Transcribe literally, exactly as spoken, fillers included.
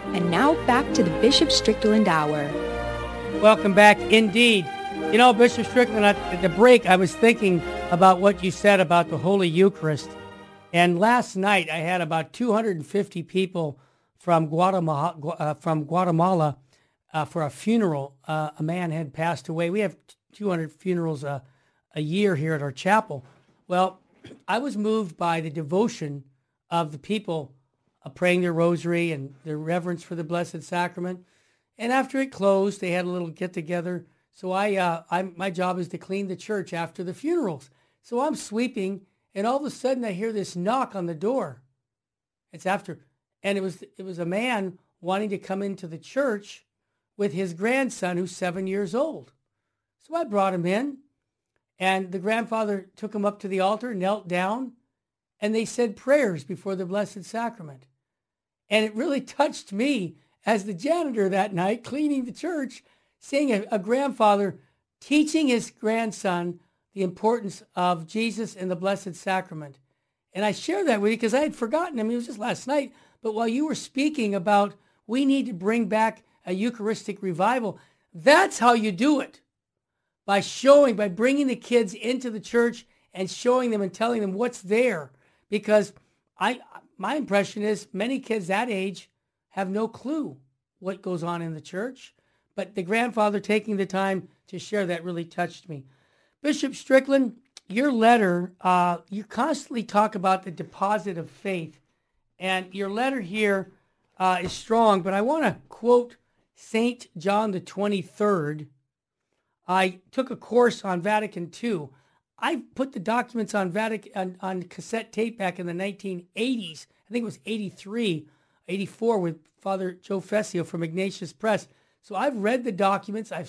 And now back to the Bishop Strickland Hour. Welcome back indeed. You know, Bishop Strickland, at the break, I was thinking about what you said about the Holy Eucharist. And last night, I had about two hundred fifty people from Guatemala, uh, from Guatemala uh, for a funeral. Uh, a man had passed away. We have two hundred funerals uh, a year here at our chapel. Well, I was moved by the devotion of the people uh, praying their rosary and their reverence for the Blessed Sacrament. And after it closed, they had a little get-together. So I, uh, I, my job is to clean the church after the funerals. So I'm sweeping, and all of a sudden I hear this knock on the door. It's after, and it was it was a man wanting to come into the church with his grandson who's seven years old. So I brought him in, and the grandfather took him up to the altar, knelt down, and they said prayers before the Blessed Sacrament. And it really touched me as the janitor that night, cleaning the church, seeing a, a grandfather teaching his grandson the importance of Jesus and the Blessed Sacrament. And I share that with you because I had forgotten. I mean, it was just last night. But while you were speaking about we need to bring back a Eucharistic revival, that's how you do it. By showing, by bringing the kids into the church and showing them and telling them what's there. Because I, my impression is many kids that age have no clue what goes on in the church. But the grandfather taking the time to share that really touched me. Bishop Strickland, your letter, uh, you constantly talk about the deposit of faith. And your letter here uh, is strong, but I want to quote Saint John the twenty-third. I took a course on Vatican two. I put the documents on Vatican on, on cassette tape back in the nineteen eighties. I think it was eighty-three, eighty-four with Father Joe Fessio from Ignatius Press. So I've read the documents. I've